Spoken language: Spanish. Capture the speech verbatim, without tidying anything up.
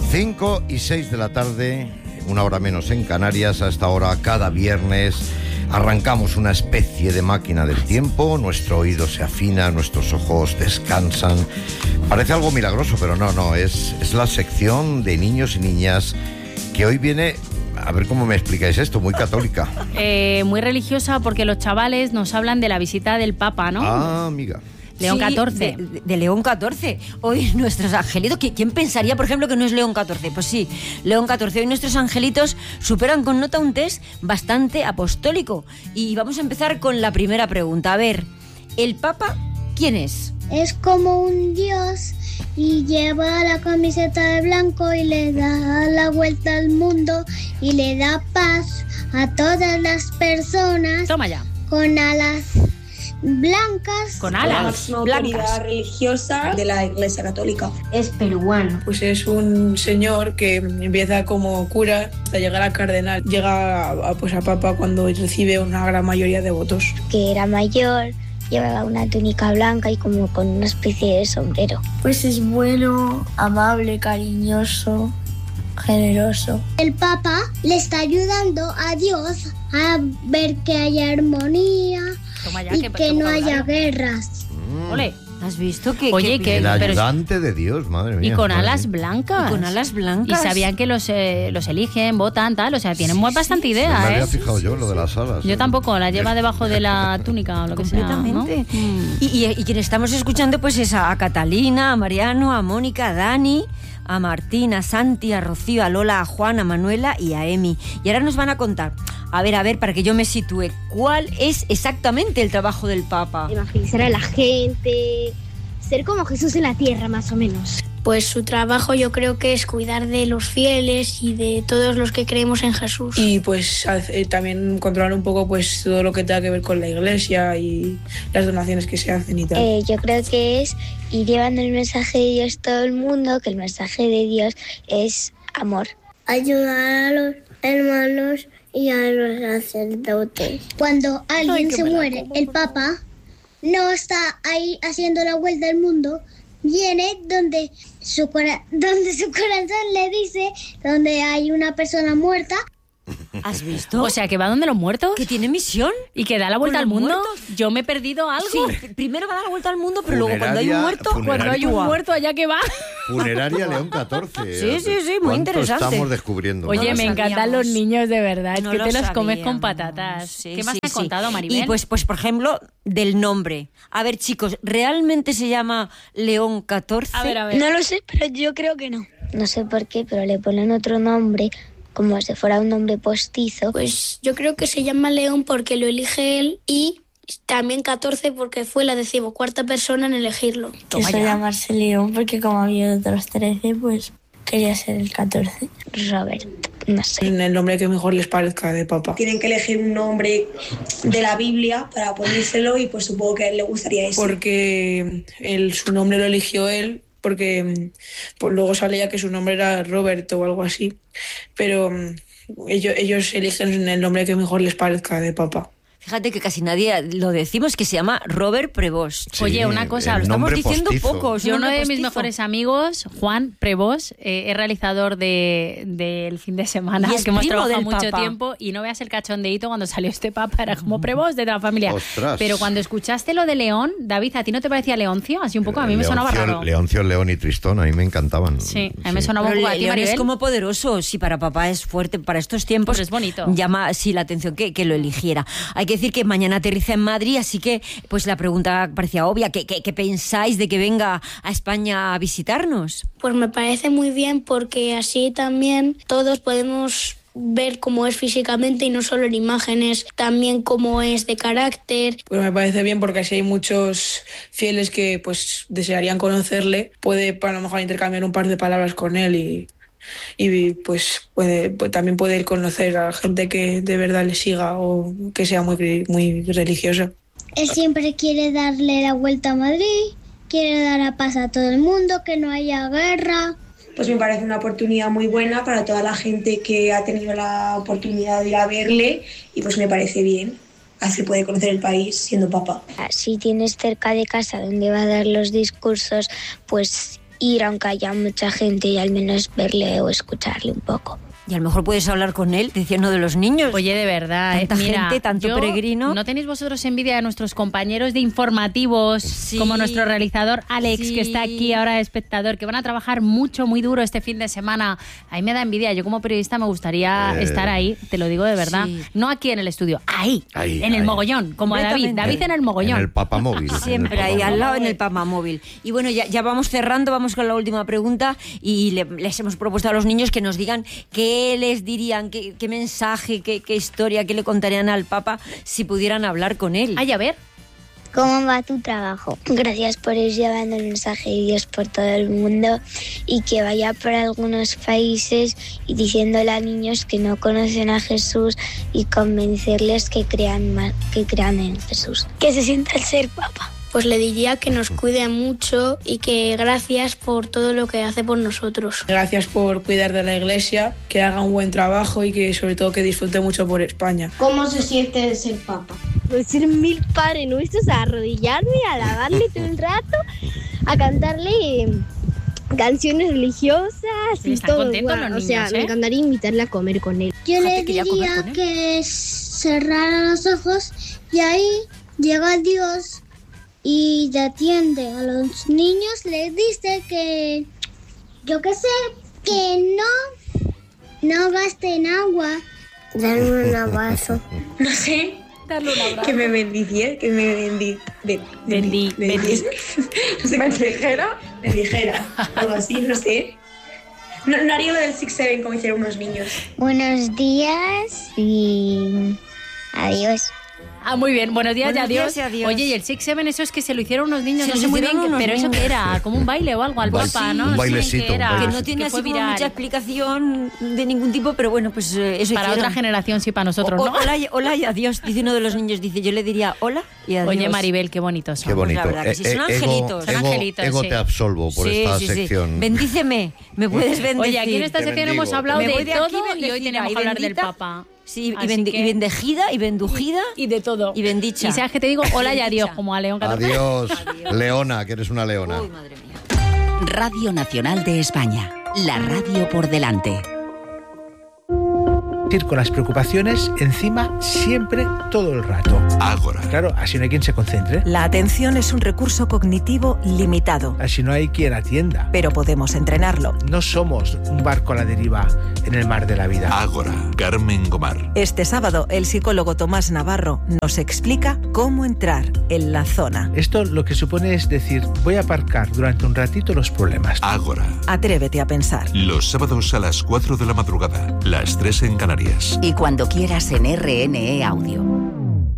cinco y seis de la tarde, una hora menos en Canarias. A esta hora, cada viernes, arrancamos una especie de máquina del tiempo. Nuestro oído se afina, nuestros ojos descansan. Parece algo milagroso, pero no, no, es, es la sección de niños y niñas que hoy viene... A ver cómo me explicáis esto, muy católica. Eh, muy religiosa, porque los chavales nos hablan de la visita del Papa, ¿no? Ah, amiga. León sí, catorce. De, de León catorce. Hoy nuestros angelitos... ¿Quién pensaría, por ejemplo, que no es León catorce? Pues sí, León catorce. Hoy nuestros angelitos superan con nota un test bastante apostólico. Y vamos a empezar con la primera pregunta. A ver, ¿el Papa quién es? Es como un dios y lleva la camiseta de blanco y le da la vuelta al mundo y le da paz a todas las personas. Toma ya. Con alas blancas. Con La alas máxima autoridad blancas. religiosa de la Iglesia Católica. Es peruano. Pues es un señor que empieza como cura hasta llegar a cardenal. Llega a, pues a papa cuando recibe una gran mayoría de votos. Que era mayor, llevaba una túnica blanca y como con una especie de sombrero. Pues es bueno, amable, cariñoso, generoso. El Papa le está ayudando a Dios a ver que haya armonía Toma ya, y que, que que no vocabulario. haya guerras. Mm. Ole. ¿Has visto que... Oye, que- que- El pero- ayudante de Dios, madre mía. Y con madre alas mía. blancas. Y con alas Y blancas. sabían que los, eh, los eligen, votan, tal. O sea, tienen Sí, muy sí, bastante No me idea, había ¿eh? fijado yo lo de las alas. Yo ¿eh? tampoco, la lleva debajo de la túnica o lo que sea, ¿no? Completamente. Mm. Y, y, y quien estamos escuchando pues es a, a Catalina, a Mariano, a Mónica, a Dani, a Martín, a Santi, a Rocío, a Lola, a Juan, a Manuela y a Emi. Y ahora nos van a contar, a ver, a ver, para que yo me sitúe, ¿cuál es exactamente el trabajo del Papa? Evangelizar a la gente, ser como Jesús en la tierra, más o menos. Pues su trabajo yo creo que es cuidar de los fieles y de todos los que creemos en Jesús. Y pues hace- también controlar un poco pues todo lo que tenga que ver con la iglesia y las donaciones que se hacen y tal. Eh, yo creo que es ir llevando el mensaje de Dios a todo el mundo, que el mensaje de Dios es amor. Ayudar a los hermanos y a los sacerdotes. Cuando alguien Ay, qué se me la muere, como, el por Papa no está ahí haciendo la vuelta al mundo, viene donde su, cora- donde su corazón le dice, donde hay una persona muerta. ¿Has visto? O sea, que va donde los muertos que tiene misión. y que da la vuelta ¿Con al los mundo. muertos? Yo me he perdido algo. Sí, pr- primero va a dar la vuelta al mundo, pero luego cuando hay un Funeraria- muerto... funeraria- Cuando hay un Guau. muerto, allá que va. Funeraria León catorce. Sí, sí, sí, muy ¿Cuánto interesante. estamos descubriendo? Oye, lo me encantan sabíamos. los niños, de verdad. Es No que lo te los comes con sabíamos. patatas. Sí, ¿Qué más sí, te has sí. contado, Maribel? Y pues, pues, por ejemplo, del nombre. A ver, chicos, ¿realmente se llama León catorce? A ver, a ver. No lo sé, pero yo creo que no. No sé por qué, pero le ponen otro nombre, como si fuera un nombre postizo. Pues yo creo que se llama León porque lo elige él y también catorce porque fue la decimocuarta persona en elegirlo. Toma Quiso ya. llamarse León porque como había otros trece, pues quería ser el catorce. Robert, no sé. En el nombre que mejor les parezca de papa. Tienen que elegir un nombre de la Biblia para ponérselo y pues supongo que a él le gustaría ese. Porque él, su nombre lo eligió él, porque pues luego salía que su nombre era Roberto o algo así. Pero mm, ellos, ellos eligen el nombre que mejor les parezca de papa. Fíjate que casi nadie lo decimos, que se llama Robert Prevost. Sí, Oye, una cosa, el lo Estamos nombre diciendo postizo. pocos. Yo, uno nombre de mis postizo. mejores amigos, Juan Prevost, eh, es realizador de, del fin de semana, Y es que hemos primo trabajado del mucho Papa. tiempo, y no veas el cachondeíto cuando salió este Papa, era como Prevost de la familia. Ostras. Pero cuando escuchaste lo de León, David, ¿a ti no te parecía Leoncio? Así un poco, a mí me Leoncio, sonaba raro. Leoncio, León y Tristón, a mí me encantaban. Sí, a mí me sonaba un Pero poco. ¿A Le- ti, León es Maribel? como poderoso. Si para papá es fuerte, para estos tiempos Pues es bonito. llama sí la atención que, que lo eligiera. Hay que decir que mañana aterriza en Madrid, así que pues la pregunta parecía obvia. ¿Qué, qué, qué pensáis de que venga a España a visitarnos? Pues me parece muy bien porque así también todos podemos ver cómo es físicamente y no solo en imágenes, también cómo es de carácter. Pues me parece bien porque así hay muchos fieles que pues desearían conocerle. Puede a lo mejor intercambiar un par de palabras con él y, y pues, puede, pues también puede ir conocer a gente que de verdad le siga o que sea muy, muy religiosa. Él siempre quiere darle la vuelta a Madrid, quiere dar la paz a todo el mundo, que no haya guerra. Pues me parece una oportunidad muy buena para toda la gente que ha tenido la oportunidad de ir a verle y pues me parece bien. Así puede conocer el país siendo papa. Si tienes cerca de casa donde va a dar los discursos, pues ir aunque haya mucha gente y al menos verle o escucharle un poco. Y a lo mejor puedes hablar con él, diciendo de los niños. Oye, de verdad, Tanta eh, mira, gente, tanto yo- peregrino. ¿No tenéis vosotros envidia de nuestros compañeros de informativos, Sí. como nuestro realizador Alex, Sí. que está aquí ahora espectador, que van a trabajar mucho, muy duro este fin de semana? A mí me da envidia. Yo como periodista me gustaría Eh. estar ahí, te lo digo de verdad. Sí. No aquí en el estudio, ahí, Ahí, en el ahí. mogollón, como a David. Completamente. David en el mogollón. En el papamóvil. Siempre en el ahí al papamóvil. lado en el Papamóvil. Y bueno, ya, ya vamos cerrando, vamos con la última pregunta y le- les hemos propuesto a los niños que nos digan qué les dirían, qué, qué mensaje, qué, qué historia, qué le contarían al Papa si pudieran hablar con él. Ay, a ver. ¿Cómo va tu trabajo? Gracias por ir llevando el mensaje de Dios por todo el mundo y que vaya por algunos países y diciéndole a niños que no conocen a Jesús y convencerles que crean, más, que crean en Jesús. ¿Qué se siente al ser papa? Pues le diría que nos cuide mucho y que gracias por todo lo que hace por nosotros. Gracias por cuidar de la iglesia, que haga un buen trabajo y que sobre todo que disfrute mucho por España. ¿Cómo se siente ser papa? Decir mil Padre Nuestros, a arrodillarme, a alabarle todo el rato, a cantarle canciones religiosas y Están todo. contentos guau. los O sea, niños, me ¿eh? encantaría invitarle a comer con él. Yo Fíjate le que ya comer diría con él. que cerrara los ojos y ahí llega Dios y te atiende a los niños, les dice que, yo qué sé, que no, no gasten agua. Darme un abrazo. No sé, Darle un abrazo. que me bendiciera, que me bendi... be- Bendi- bendi- no sé, ¿Bendijera? Bendijera, algo así, no sé. No, no haría lo del six seven como hicieron unos niños. Buenos días y adiós. Ah, muy bien. Buenos días, Buenos y adiós. días y adiós. Oye, y el six seven, eso es que se lo hicieron unos niños, Se no lo sé muy bien, hicieron qué- unos pero eso niños. que era, como un baile o algo al Baile- Papa, ¿no? un No sé bien bailecito, qué un era, Que bailecito. no tiene que así fue como viral. mucha explicación de ningún tipo, pero bueno, pues eh, eso Para hicieron. otra generación, sí, para nosotros, O- ¿no? Hola, y- hola y adiós, dice uno de los niños, dice, yo le diría hola y adiós. Oye, Maribel, qué bonitos son. Qué bonito. la verdad que sí, son ego- angelitos. Son ego- angelitos, ego sí. te absolvo por Sí, esta sí, sí. sección. Bendíceme, me puedes bendecir. Oye, aquí en esta Te sección bendigo, hemos te hablado Me de voy de aquí todo y hoy bendecida tenemos y que hablar del bendita. Papa. Sí, y, Así bendi- que- y bendejida y bendujida Y de todo. y bendicha. Y sabes que te digo, hola y Bendicha. adiós, como a León catorce. Adiós, Leona, que eres una leona. Uy, madre mía. Radio Nacional de España. La radio por delante. Ir con las preocupaciones encima siempre, todo el rato. Ágora. Claro, así no hay quien se concentre, La atención es un recurso cognitivo limitado, así no hay quien atienda. pero podemos entrenarlo. No somos un barco a la deriva en el mar de la vida. Ágora. Carmen Gomar. Este sábado, el psicólogo Tomás Navarro nos explica cómo entrar en la zona. Esto lo que supone es decir, voy a aparcar durante un ratito los problemas. Ágora. Atrévete a pensar. Los sábados a las cuatro de la madrugada, las tres en Canarias. Y cuando quieras en R N E Audio.